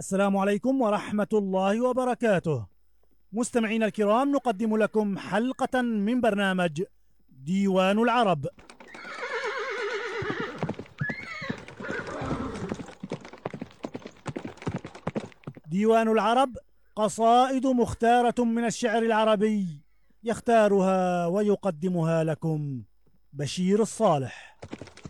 السلام عليكم ورحمة الله وبركاته. مستمعينا الكرام، نقدم لكم حلقة من برنامج ديوان العرب. ديوان العرب قصائد مختارة من الشعر العربي، يختارها ويقدمها لكم بشير الصالح.